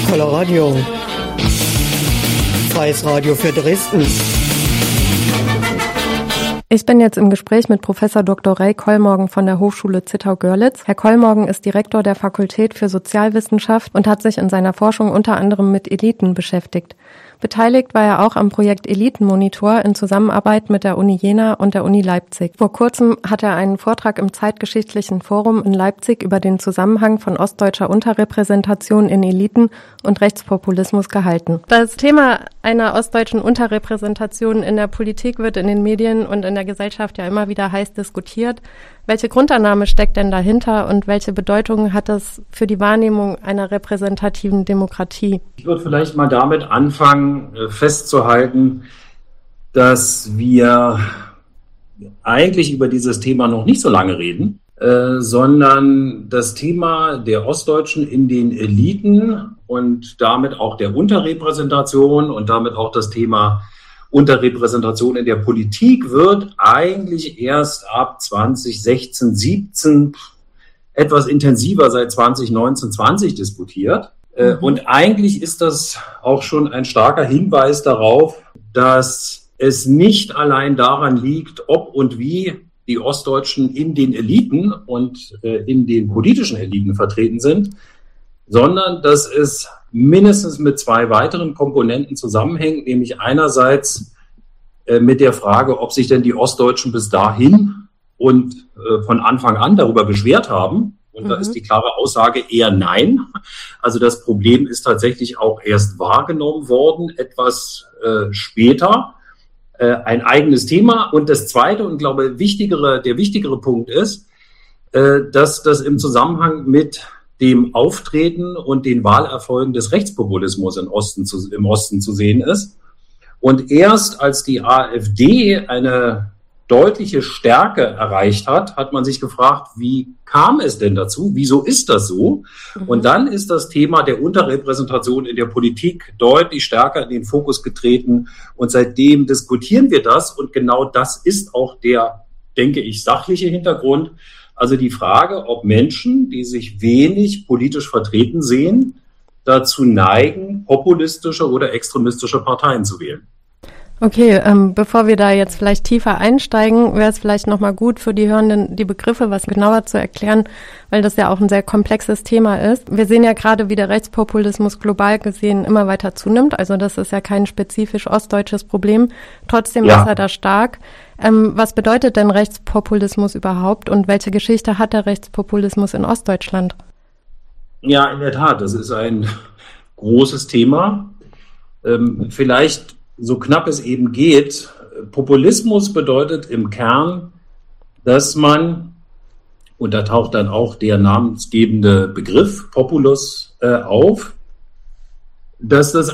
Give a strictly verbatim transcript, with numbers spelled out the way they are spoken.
Coloradio. Freies Radio für Dresden. Ich bin jetzt im Gespräch mit Professor Doktor Ray Kollmorgen von der Hochschule Zittau-Görlitz. Herr Kollmorgen ist Direktor der Fakultät für Sozialwissenschaft und hat sich in seiner Forschung unter anderem mit Eliten beschäftigt. Beteiligt war er auch am Projekt Elitenmonitor in Zusammenarbeit mit der Uni Jena und der Uni Leipzig. Vor kurzem hat er einen Vortrag im Zeitgeschichtlichen Forum in Leipzig über den Zusammenhang von ostdeutscher Unterrepräsentation in Eliten und Rechtspopulismus gehalten. Das Thema einer ostdeutschen Unterrepräsentation in der Politik wird in den Medien und in der Gesellschaft ja immer wieder heiß diskutiert. Welche Grundannahme steckt denn dahinter und welche Bedeutung hat das für die Wahrnehmung einer repräsentativen Demokratie? Ich würde vielleicht mal damit anfangen, festzuhalten, dass wir eigentlich über dieses Thema noch nicht so lange reden, äh, sondern das Thema der Ostdeutschen in den Eliten und damit auch der Unterrepräsentation und damit auch das Thema Unterrepräsentation in der Politik wird eigentlich erst ab zwanzig sechzehn, siebzehn etwas intensiver seit zwanzig neunzehn, zwanzig diskutiert. Mhm. Und eigentlich ist das auch schon ein starker Hinweis darauf, dass es nicht allein daran liegt, ob und wie die Ostdeutschen in den Eliten und äh, in den politischen Eliten vertreten sind, sondern dass es mindestens mit zwei weiteren Komponenten zusammenhängt, nämlich einerseits äh, mit der Frage, ob sich denn die Ostdeutschen bis dahin und äh, von Anfang an darüber beschwert haben. Und mhm. da ist die klare Aussage eher nein. Also das Problem ist tatsächlich auch erst wahrgenommen worden, etwas äh, später. Äh, ein eigenes Thema. Und das zweite und glaube wichtigere, der wichtigere Punkt ist, äh, dass das im Zusammenhang mit dem Auftreten und den Wahlerfolgen des Rechtspopulismus im Osten zu, im Osten zu sehen ist. Und erst als die AfD eine deutliche Stärke erreicht hat, hat man sich gefragt, wie kam es denn dazu? Wieso ist das so? Mhm. Und dann ist das Thema der Unterrepräsentation in der Politik deutlich stärker in den Fokus getreten. Und seitdem diskutieren wir das. Und genau das ist auch der, denke ich, sachliche Hintergrund. Also die Frage, ob Menschen, die sich wenig politisch vertreten sehen, dazu neigen, populistische oder extremistische Parteien zu wählen. Okay, ähm, bevor wir da jetzt vielleicht tiefer einsteigen, wäre es vielleicht nochmal gut für die Hörenden, die Begriffe was genauer zu erklären, weil das ja auch ein sehr komplexes Thema ist. Wir sehen ja gerade, wie der Rechtspopulismus global gesehen immer weiter zunimmt. Also das ist ja kein spezifisch ostdeutsches Problem. Trotzdem ja. ist er da stark. Ähm, was bedeutet denn Rechtspopulismus überhaupt und welche Geschichte hat der Rechtspopulismus in Ostdeutschland? Ja, in der Tat, das ist ein großes Thema. Ähm, vielleicht so knapp es eben geht. Populismus bedeutet im Kern, dass man, und da taucht dann auch der namensgebende Begriff Populus äh, auf, dass das